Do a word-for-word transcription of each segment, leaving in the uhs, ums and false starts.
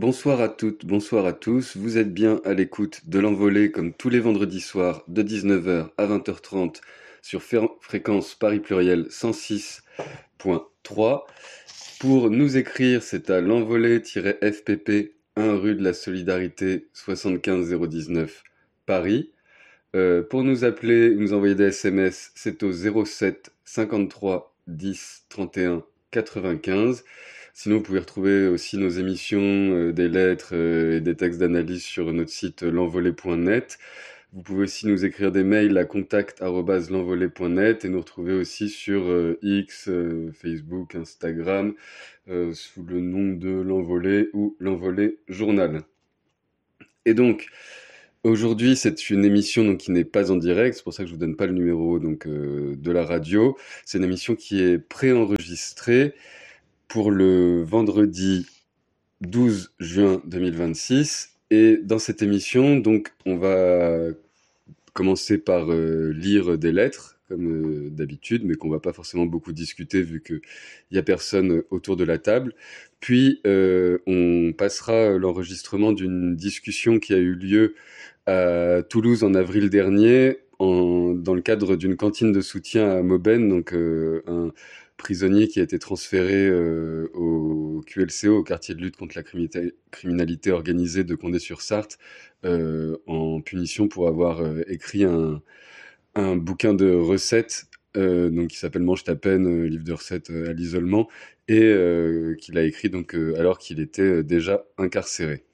Bonsoir à toutes, bonsoir à tous. Vous êtes bien à l'écoute de l'Envolée comme tous les vendredis soirs de dix-neuf heures à vingt heures trente sur Fé- fréquence Paris Pluriel cent six point trois. Pour nous écrire, c'est à l'envolée-F P P un rue de la Solidarité soixante-quinze zéro dix-neuf Paris. Euh, pour nous appeler, nous envoyer des S M S, c'est au zéro sept cinquante-trois dix trente et un quatre-vingt-quinze. Sinon, vous pouvez retrouver aussi nos émissions, euh, des lettres euh, et des textes d'analyse sur notre site euh, l'envolée point net. Vous pouvez aussi nous écrire des mails à contact arobase l'envolée point net et nous retrouver aussi sur euh, X, euh, Facebook, Instagram, euh, sous le nom de l'Envolée ou l'Envolée Journal. Et donc, aujourd'hui, c'est une émission donc, qui n'est pas en direct, c'est pour ça que je vous donne pas le numéro donc, euh, de la radio. C'est une émission qui est préenregistrée pour le vendredi douze juin deux mille vingt-six. Et dans cette émission, donc, on va commencer par euh, lire des lettres, comme euh, d'habitude, mais qu'on va pas forcément beaucoup discuter vu qu'il y a personne autour de la table. Puis, euh, on passera l'enregistrement d'une discussion qui a eu lieu à Toulouse en avril dernier, en, dans le cadre d'une cantine de soutien à Maubenne, donc euh, un prisonnier qui a été transféré euh, au Q L C O, au quartier de lutte contre la criminalité, criminalité organisée de Condé-sur-Sarthe, euh, en punition pour avoir euh, écrit un, un bouquin de recettes euh, donc qui s'appelle Mange ta peine, euh, livre de recettes euh, à l'isolement, et euh, qu'il a écrit donc euh, alors qu'il était euh, déjà incarcéré.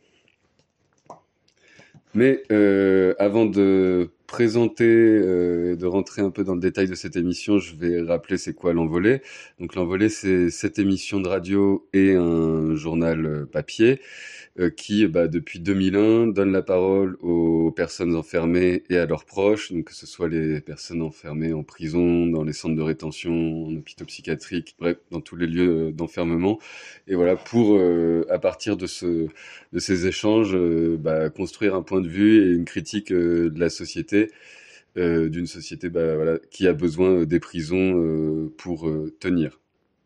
Mais euh, avant de présenter, euh, de rentrer un peu dans le détail de cette émission, je vais rappeler c'est quoi l'Envolée. Donc l'Envolée, c'est cette émission de radio et un journal euh, papier euh, qui, bah, depuis deux mille un, donne la parole aux personnes enfermées et à leurs proches, donc que ce soit les personnes enfermées en prison, dans les centres de rétention, en hôpitaux psychiatriques, bref, dans tous les lieux d'enfermement. Et voilà, pour, euh, à partir de ce de ces échanges, euh, bah, construire un point de vue et une critique euh, de la société, euh, d'une société bah, voilà, qui a besoin des prisons euh, pour euh, tenir.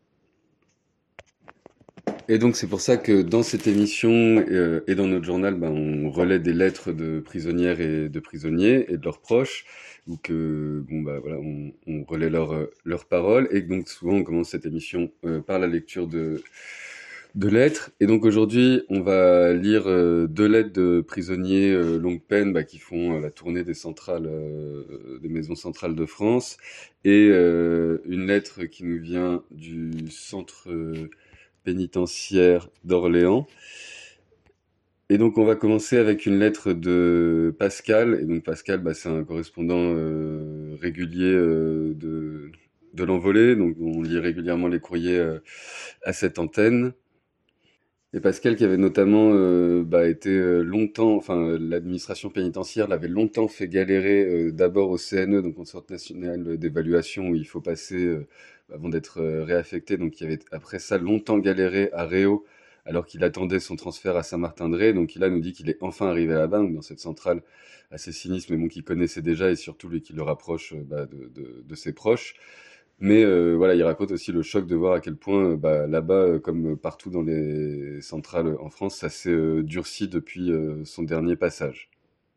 Et donc c'est pour ça que dans cette émission euh, et dans notre journal, bah, on relaie des lettres de prisonnières et de prisonniers et de leurs proches, ou que bon bah voilà, on, on relaie leurs leurs paroles. Et donc souvent on commence cette émission euh, par la lecture de de lettres. Et donc aujourd'hui, on va lire euh, deux lettres de prisonniers euh, longue peine bah, qui font euh, la tournée des centrales, euh, des maisons centrales de France, et euh, une lettre qui nous vient du centre euh, pénitentiaire d'Orléans. Et donc on va commencer avec une lettre de Pascal. Et donc Pascal, bah, c'est un correspondant euh, régulier euh, de de l'Envolée. Donc on lit régulièrement les courriers euh, à cette antenne. Et Pascal qui avait notamment euh, bah, été euh, longtemps, enfin euh, l'administration pénitentiaire l'avait longtemps fait galérer euh, d'abord au C N E, donc au Centre national d'évaluation où il faut passer euh, avant d'être euh, réaffecté, donc il avait après ça longtemps galéré à Réau alors qu'il attendait son transfert à Saint-Martin-de-Ré. Donc il là nous dit qu'il est enfin arrivé là-bas, donc dans cette centrale assez sinistre, mais bon qu'il connaissait déjà et surtout lui qui le rapproche euh, bah, de, de, de ses proches. Mais euh, voilà, il raconte aussi le choc de voir à quel point euh, bah, là-bas, euh, comme partout dans les centrales en France, ça s'est euh, durci depuis euh, son dernier passage.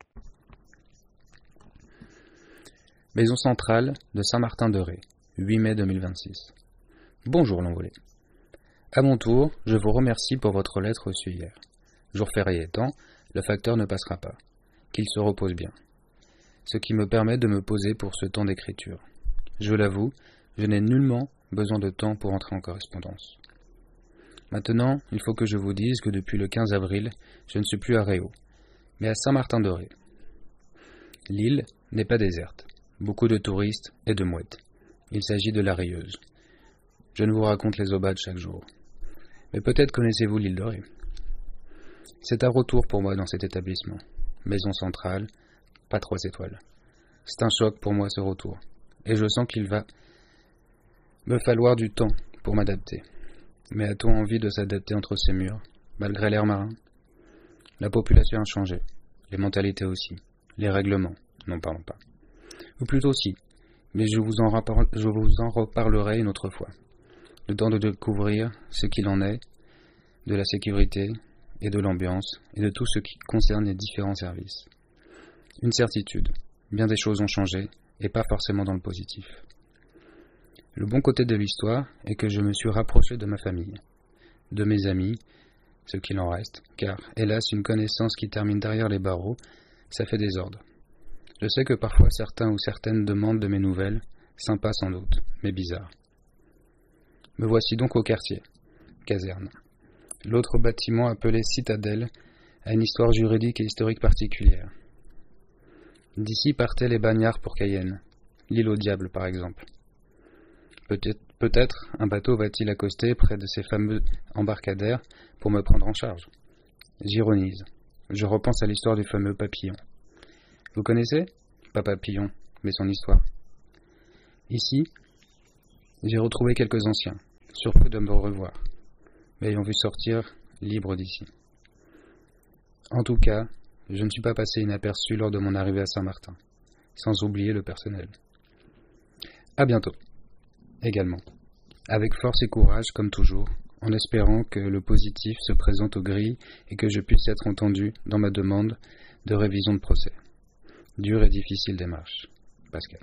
Maison centrale de Saint-Martin-de-Ré, huit mai deux mille vingt-six. Bonjour l'Envolée. À mon tour, je vous remercie pour votre lettre reçue hier. Jour férié étant, le facteur ne passera pas. Qu'il se repose bien. Ce qui me permet de me poser pour ce temps d'écriture. Je l'avoue, je n'ai nullement besoin de temps pour entrer en correspondance. Maintenant, il faut que je vous dise que depuis le quinze avril, je ne suis plus à Réau, mais à Saint-Martin-de-Ré. L'île n'est pas déserte. Beaucoup de touristes et de mouettes. Il s'agit de la Rieuse. Je ne vous raconte les aubades chaque jour. Mais peut-être connaissez-vous l'île de Ré. C'est un retour pour moi dans cet établissement. Maison centrale, pas trois étoiles. C'est un choc pour moi ce retour. Et je sens qu'il va me falloir du temps pour m'adapter. Mais a-t-on envie de s'adapter entre ces murs, malgré l'air marin? La population a changé, les mentalités aussi, les règlements, n'en parlons pas. Ou plutôt si, mais je vous en, rappar- je vous en reparlerai une autre fois. Le temps de découvrir ce qu'il en est, de la sécurité et de l'ambiance et de tout ce qui concerne les différents services. Une certitude, bien des choses ont changé et pas forcément dans le positif. Le bon côté de l'histoire est que je me suis rapproché de ma famille, de mes amis, ce qu'il en reste, car, hélas, une connaissance qui termine derrière les barreaux, ça fait désordre. Je sais que parfois certains ou certaines demandent de mes nouvelles, sympas sans doute, mais bizarres. Me voici donc au quartier, caserne. L'autre bâtiment appelé Citadelle a une histoire juridique et historique particulière. D'ici partaient les bagnards pour Cayenne, l'île au diable par exemple. Peut-être, peut-être un bateau va-t-il accoster près de ces fameux embarcadères pour me prendre en charge. J'ironise. Je repense à l'histoire du fameux papillon. Vous connaissez ? Pas papillon, mais son histoire. Ici, j'ai retrouvé quelques anciens, surpris de me revoir, m'ayant vu sortir libre d'ici. En tout cas, je ne suis pas passé inaperçu lors de mon arrivée à Saint-Martin, sans oublier le personnel. À bientôt. Également, avec force et courage comme toujours, en espérant que le positif se présente aux grilles et que je puisse être entendu dans ma demande de révision de procès. Dure et difficile démarche. Pascal.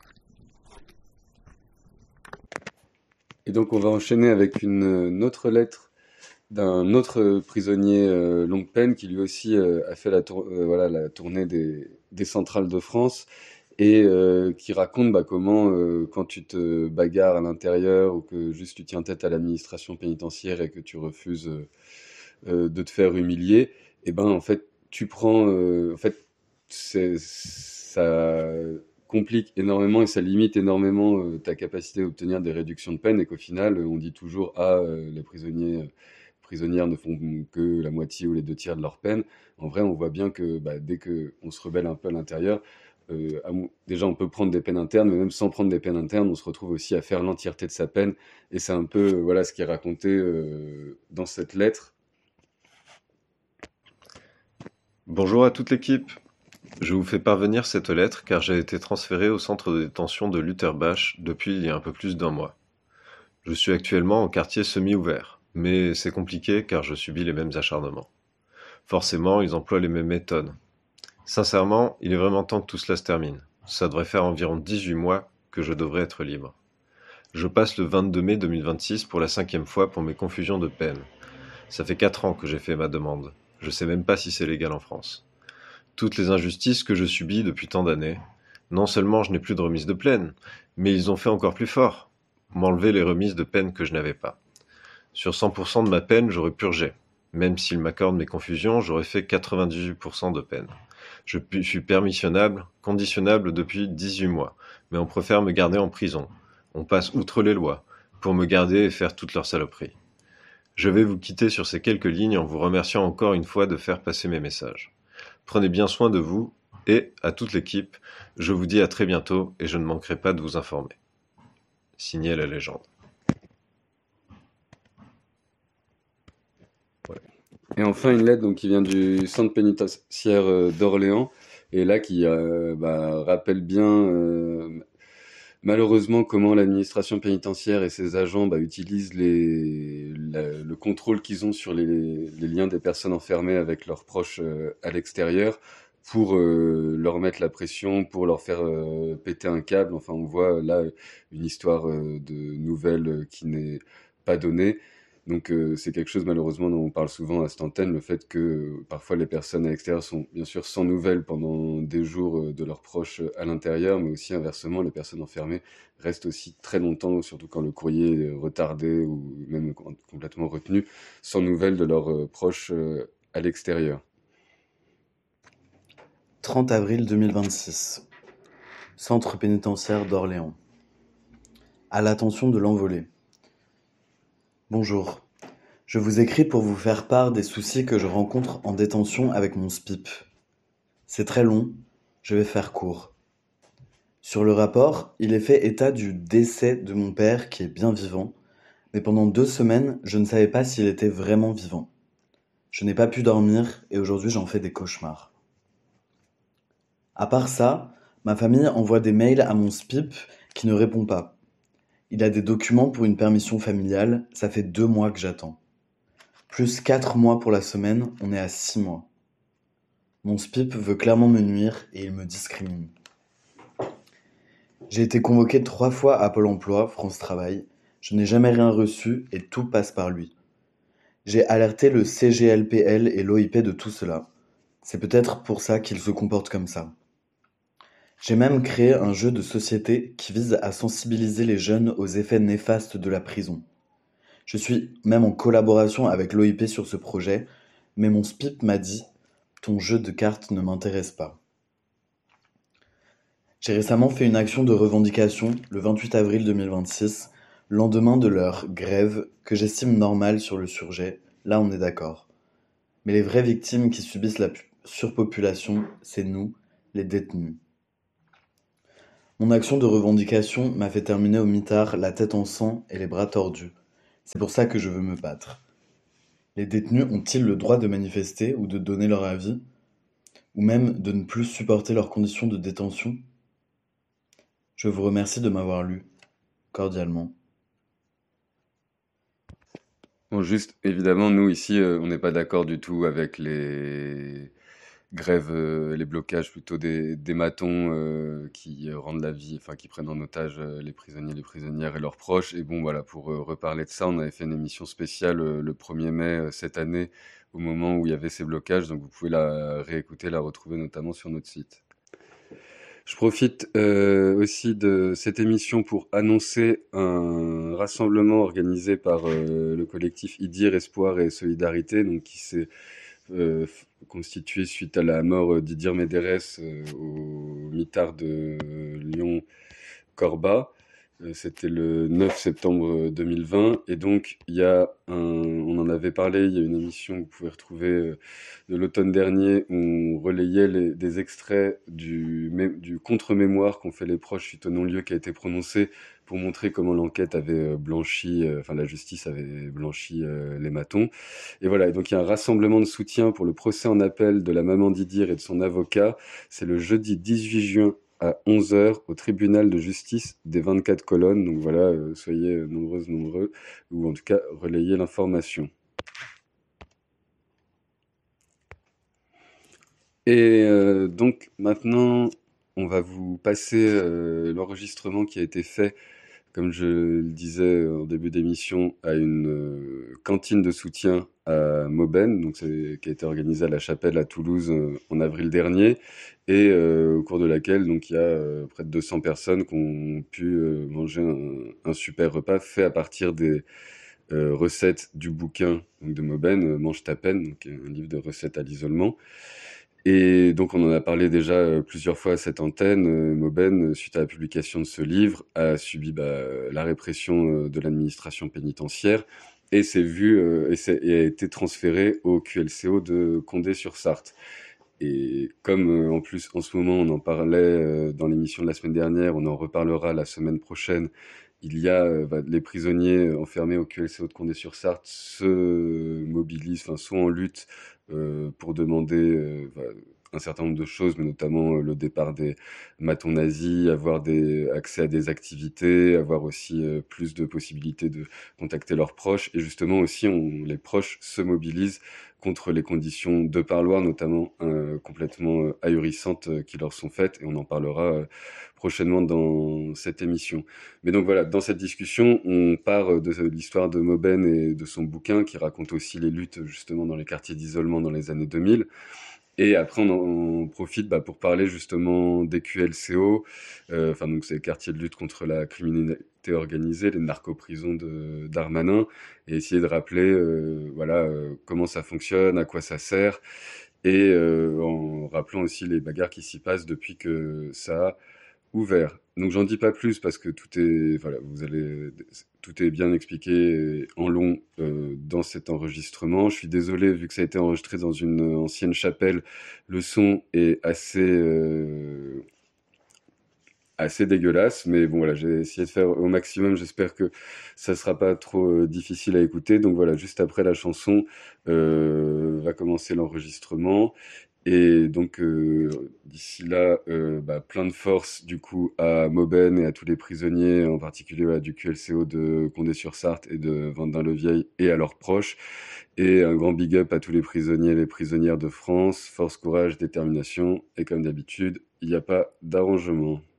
Et donc on va enchaîner avec une, une autre lettre d'un autre prisonnier euh, longue peine qui lui aussi euh, a fait la, tour- euh, voilà, la tournée des, des centrales de France et euh, qui raconte bah, comment euh, quand tu te bagarres à l'intérieur ou que juste tu tiens tête à l'administration pénitentiaire et que tu refuses euh, euh, de te faire humilier, et ben en fait tu prends euh, en fait c'est, ça complique énormément et ça limite énormément euh, ta capacité à obtenir des réductions de peine et qu'au final euh, on dit toujours ah euh, les prisonniers euh, prisonnières ne font que la moitié ou les deux tiers de leur peine. En vrai, on voit bien que bah, dès qu'on se rebelle un peu à l'intérieur, euh, à mo- déjà on peut prendre des peines internes, mais même sans prendre des peines internes, on se retrouve aussi à faire l'entièreté de sa peine. Et c'est un peu euh, voilà ce qui est raconté euh, dans cette lettre. Bonjour à toute l'équipe. Je vous fais parvenir cette lettre car j'ai été transféré au centre de détention de Lutterbach depuis il y a un peu plus d'un mois. Je suis actuellement en quartier semi-ouvert, mais c'est compliqué car je subis les mêmes acharnements. Forcément, ils emploient les mêmes méthodes. Sincèrement, il est vraiment temps que tout cela se termine. Ça devrait faire environ dix-huit mois que je devrais être libre. Je passe le vingt-deux mai deux mille vingt-six pour la cinquième fois pour mes confusions de peine. Ça fait quatre ans que j'ai fait ma demande. Je sais même pas si c'est légal en France. Toutes les injustices que je subis depuis tant d'années, non seulement je n'ai plus de remise de peine, mais ils ont fait encore plus fort, m'enlever les remises de peine que je n'avais pas. Sur cent pour cent de ma peine, j'aurais purgé. Même s'ils m'accordent mes confusions, j'aurais fait quatre-vingt-dix-huit pour cent de peine. Je suis permissionnable, conditionnable depuis dix-huit mois, mais on préfère me garder en prison. On passe outre les lois, pour me garder et faire toutes leurs saloperies. Je vais vous quitter sur ces quelques lignes en vous remerciant encore une fois de faire passer mes messages. Prenez bien soin de vous et, à toute l'équipe, je vous dis à très bientôt et je ne manquerai pas de vous informer. Signé la légende. Et enfin une lettre donc qui vient du centre pénitentiaire euh, d'Orléans et là qui euh, bah, rappelle bien euh, malheureusement comment l'administration pénitentiaire et ses agents bah, utilisent les, la- le contrôle qu'ils ont sur les, les liens des personnes enfermées avec leurs proches euh, à l'extérieur pour euh, leur mettre la pression, pour leur faire euh, péter un câble. Enfin, on voit là une histoire euh, de nouvelle euh, qui n'est pas donnée. Donc euh, c'est quelque chose malheureusement dont on parle souvent à cette antenne, le fait que euh, parfois les personnes à l'extérieur sont bien sûr sans nouvelles pendant des jours euh, de leurs proches euh, à l'intérieur, mais aussi inversement, les personnes enfermées restent aussi très longtemps, surtout quand le courrier est retardé ou même com- complètement retenu, sans nouvelles de leurs euh, proches euh, à l'extérieur. trente avril deux mille vingt-six. Centre pénitentiaire d'Orléans. À l'attention de l'envolé. Bonjour. Je vous écris pour vous faire part des soucis que je rencontre en détention avec mon S P I P. C'est très long, je vais faire court. Sur le rapport, il est fait état du décès de mon père qui est bien vivant, mais pendant deux semaines, je ne savais pas s'il était vraiment vivant. Je n'ai pas pu dormir et aujourd'hui j'en fais des cauchemars. À part ça, ma famille envoie des mails à mon S P I P qui ne répond pas. Il a des documents pour une permission familiale, ça fait deux mois que j'attends. Plus quatre mois pour la semaine, on est à six mois. Mon spip veut clairement me nuire et il me discrimine. J'ai été convoqué trois fois à Pôle emploi, France Travail. Je n'ai jamais rien reçu et tout passe par lui. J'ai alerté le C G L P L et l'O I P de tout cela. C'est peut-être pour ça qu'il se comporte comme ça. J'ai même créé un jeu de société qui vise à sensibiliser les jeunes aux effets néfastes de la prison. Je suis même en collaboration avec l'O I P sur ce projet, mais mon spip m'a dit « Ton jeu de cartes ne m'intéresse pas ». J'ai récemment fait une action de revendication le vingt-huit avril deux mille vingt-six, lendemain de leur grève que j'estime normale sur le sujet, là on est d'accord. Mais les vraies victimes qui subissent la surpopulation, c'est nous, les détenus. Mon action de revendication m'a fait terminer au mitard la tête en sang et les bras tordus. C'est pour ça que je veux me battre. Les détenus ont-ils le droit de manifester ou de donner leur avis, ou même de ne plus supporter leurs conditions de détention ? Je vous remercie de m'avoir lu. Cordialement. Bon, juste, évidemment, nous ici, euh, on n'est pas d'accord du tout avec les grèves, euh, les blocages plutôt des, des matons euh, qui euh, rendent la vie, enfin qui prennent en otage euh, les prisonniers, les prisonnières et leurs proches. Et bon, voilà, pour euh, reparler de ça, on avait fait une émission spéciale euh, le premier mai euh, cette année, au moment où il y avait ces blocages. Donc vous pouvez la réécouter, la retrouver notamment sur notre site. Je profite euh, aussi de cette émission pour annoncer un rassemblement organisé par euh, le collectif IDIR, Espoir et Solidarité, donc qui s'est euh, constitué suite à la mort d'Idir Médérès euh, au mitard de Lyon-Corba. Euh, C'était le neuf septembre deux mille vingt, et donc il y a un, on en avait parlé, il y a une émission que vous pouvez retrouver euh, de l'automne dernier où on relayait les, des extraits du, mé- du contre-mémoire qu'ont fait les proches suite au non-lieu qui a été prononcé pour montrer comment l'enquête avait euh, blanchi, euh, enfin la justice avait blanchi euh, les matons. Et voilà, et donc il y a un rassemblement de soutien pour le procès en appel de la maman d'Idir et de son avocat. C'est le jeudi dix-huit juin à onze heures au tribunal de justice des vingt-quatre colonnes. Donc voilà, euh, soyez nombreuses, nombreux, ou en tout cas relayez l'information. Et euh, donc maintenant, on va vous passer euh, l'enregistrement qui a été fait, comme je le disais en début d'émission, à une euh, cantine de soutien à Maubaine, donc c'est, qui a été organisée à la Chapelle à Toulouse euh, en avril dernier, et euh, au cours de laquelle donc il y a euh, près de deux cents personnes qui ont pu euh, manger un, un super repas fait à partir des euh, recettes du bouquin donc de Maubaine, euh, Mange ta peine, donc un livre de recettes à l'isolement. Et donc, on en a parlé déjà euh, plusieurs fois à cette antenne. Euh, Maubaine, euh, suite à la publication de ce livre, a subi bah, la répression euh, de l'administration pénitentiaire et s'est vu euh, et, s'est- et a été transféré au Q L C O de Condé-sur-Sarthe. Et comme euh, en plus en ce moment on en parlait euh, dans l'émission de la semaine dernière, on en reparlera la semaine prochaine. Il y a euh, bah, les prisonniers enfermés au Q L C O de Condé-sur-Sarthe se mobilisent, enfin sont en lutte euh, pour demander euh, bah, un certain nombre de choses, mais notamment euh, le départ des matons nazis, avoir des accès à des activités, avoir aussi euh, plus de possibilités de contacter leurs proches. Et justement aussi, on, les proches se mobilisent contre les conditions de parloir, notamment euh, complètement euh, ahurissantes euh, qui leur sont faites, et on en parlera euh, prochainement dans cette émission. Mais donc voilà, dans cette discussion, on part de l'histoire de Maubaine et de son bouquin qui raconte aussi les luttes justement dans les quartiers d'isolement dans les années deux mille. Et après, on, en, on profite bah, pour parler justement des Q L C O, euh, enfin donc c'est les quartiers de lutte contre la criminalité organisée, les narcoprisons de Darmanin, et essayer de rappeler euh, voilà euh, comment ça fonctionne, à quoi ça sert, et euh, en rappelant aussi les bagarres qui s'y passent depuis que ça a ouvert. Donc j'en dis pas plus parce que tout est, voilà, vous allez, tout est bien expliqué en long euh, dans cet enregistrement. Je suis désolé vu que ça a été enregistré dans une ancienne chapelle, le son est assez euh, assez dégueulasse, mais bon voilà, j'ai essayé de faire au maximum. J'espère que ça sera pas trop euh, difficile à écouter. Donc voilà, juste après la chanson euh, va commencer l'enregistrement. Et donc, euh, d'ici là, euh, bah, plein de force du coup à Mauben et à tous les prisonniers, en particulier voilà, du Q L C O de Condé-sur-Sarthe et de Vendin-le-Vieil et à leurs proches. Et un grand big up à tous les prisonniers et les prisonnières de France. Force, courage, détermination. Et comme d'habitude, il n'y a pas d'arrangement.